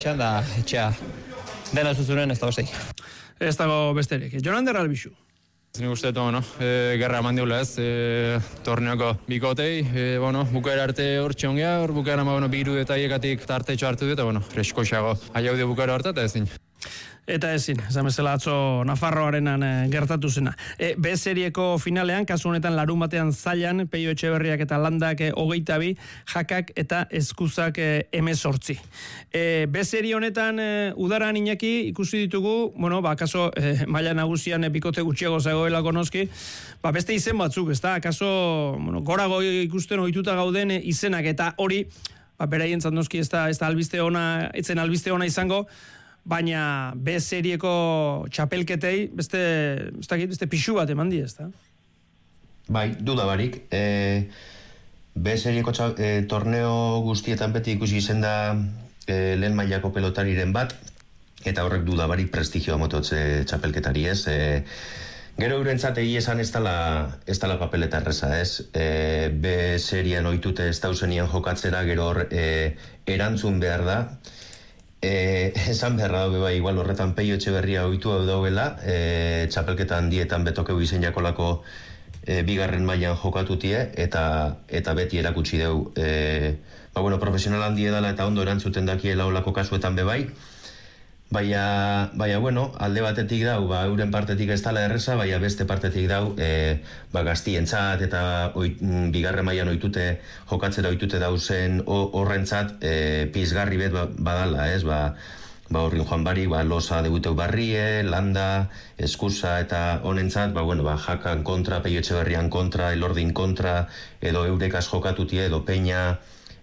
Da, etxea, dena zuzunen ez da besteik. Ez dago besterik. Jonander Albixu. Nik uste dut, gerra eman diula ez, torneoko bikotei, bukaera arte hor txongea, hor bukaera bi irudetaiekatik tartetxo hartu dut, freskoxago aiaude bukaera horta eta ezin. Eta ezin, esan bezala atzo Nafarroarenan gertatu zena. B-serieko finalean, kasu honetan larun batean zailan, Peio Etxeberriak eta Landak 22, Jakak eta Eskuzak 18. B-serie honetan udaran Iñaki ikusi ditugu, kaso maila nagusian bikote gutxiago zegoelako noski, beste izen batzuk, ezta? Kaso gorago ikusten ohituta gauden izenak eta hori, beraientzat noski ez da albiste ona, etzen albiste ona izango, baina B-serieko txapelketei beste pixu bat eman di, ez da? Bai, duda barik. B-serieko torneo guztietan beti ikusi izen da lehen mailako pelotariren bat, eta horrek duda barik prestigioa mototze txapelketari, ez? Gero eurentzat esan ez dala papeleta erreza, ez? B-serien ohitute ez dauzenian jokatzera, gero hor erantzun behar da. Esan beharra daube bai, igual horretan Peio Etxeberria ohitu daudela, txapelketa handietan betokeu izen jakolako bigarren mailan jokatutie, eta beti erakutsi deu. Profesional handie dela eta ondo erantzuten dakiela olako kasuetan bebai, baina, alde batetik dau, euren partetik ez dala erreza, baina beste partetik dau, gaztientzat eta bigarren mailan ohitute jokatzera ohitute dauzen horrentzat pizgarri bet badala, ez? Horrin joan bari, Losa debuteu Barrie, Landa, Eskusa eta honentzat, Jakan kontra, Peio Etxeberrian kontra, Elordin kontra, edo eurekaz jokatutie, edo Peña,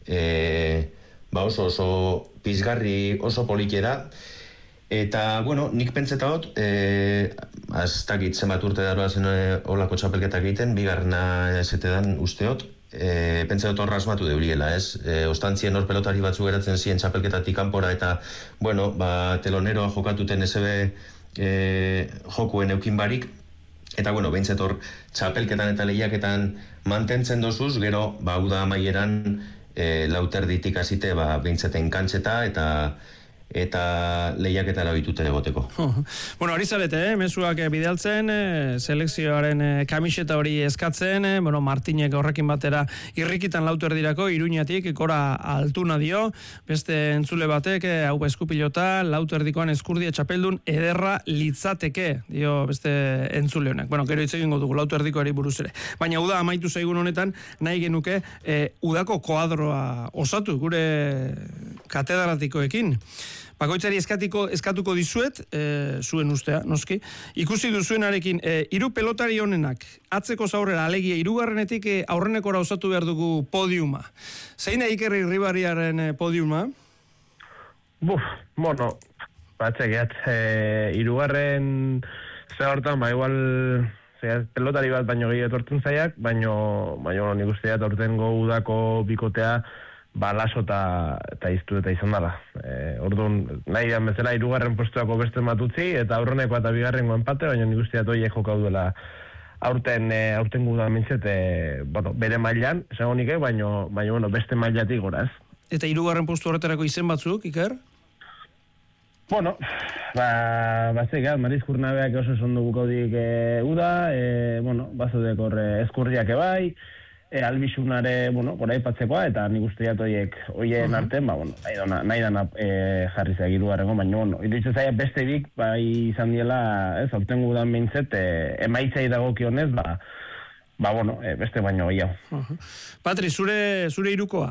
oso pizgarri, oso politera. Eta, nik pentseta hot, aztakit zenbat urte daroa zen olako txapelketak egiten, bigarrena ezetedan usteot, pentsa dut horra asmatu deuliela, ez? Ostantzien hor pelotari batzu geratzen ziren txapelketatik kanpora eta, teloneroa jokatuten SB jokuen eukin barik, eta, behintzet hor txapelketan eta lehiaketan mantentzen dozuz, gero, uda amaieran lauterditik azite, behintzeten kantxeta eta lehiaketara bitutera egoteko. Hori zarete, mezuak bidaltzen, selekzioaren kamiseta hori eskatzen, Martinek horrekin batera irrikitan lauterdirako, Iruñatik, Kora Altuna dio, beste entzule batek, hau eskupilota, lauterdikoan eskurdia txapeldun ederra litzateke, dio beste entzule honek. Gero hitz egingo dugu lauterdikoari buruz ere. Baina uda amaitu zaigun honetan, nahi genuke, udako koadroa osatu, gure katedratikoekin. Bakoitzari eskatuko dizuet, zuen ustea, noski, ikusi duzuenarekin, 3 pelotari honenak, atzeko zaurrera, alegia, 3. aurrenekora osatu behar dugu podiuma. Zein Iker Irribariaren podiuma? Batxekiat, 3. zehortan, igual, pelotari bat baino gehiago etortzen zaiak, baino nik usteat aurtengo udako bikotea, Laso eta iztu eta izan dela. Orduan, nahi dan bezala 3. postuako beste matutzi, eta aurreneko eta bigarrengo empate, baina nik usteat horiek jokau duela aurten guda mintzet, bere mailan, esango nik, baina beste mailatik goraz. Eta 3. postu horretarako izen batzuk, Iker? Mariz Kurnabeak oso zondo bukaudik uda, bazudek horre eskurriak ebai, Albixunare, gora ipatzekoa, eta nik usteat hoien arten, nahi dana jarri zeagiru garrengo, baina, iritzen zaila beste dik, izan diela, aurten gudan behintzet, emaitzai dagokionez, beste baino gehiago. Patri, zure irukoa?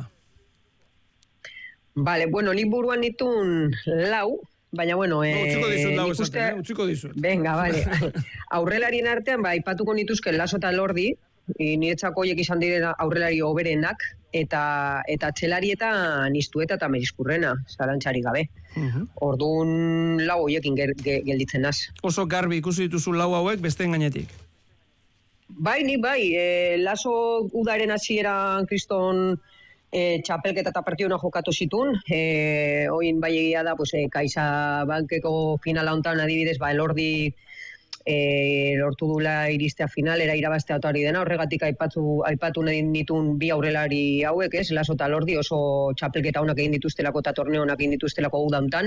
Nik buruan ditun 4, baina, utziko dizut. Venga, bale. Aurrelarien artean, ipatuko nituzke Laso eta Lordi, niretzako horiek izan direna aurrelari hoberenak, eta txelarietan Iztueta eta Merizkurrena, zalantxari gabe. Orduan 4 horiekin gelditzen naz. Oso garbi ikusi dituzu 4 hauek besteen gainetik? Bai, Laso udaren hasieran kriston txapelketa eta partiona jokatu zitun, oin bai egia da, Kaixa Bankeko finala hontan adibidez, Elordi lortu dula iristea finalera irabaztea eta hori dena, horregatik aipatu nahi ditun bi aurrelari hauek, Laso eta Lordi oso txapelketa honak egin dituztelako eta torneo honak egin dituztelako uda hontan.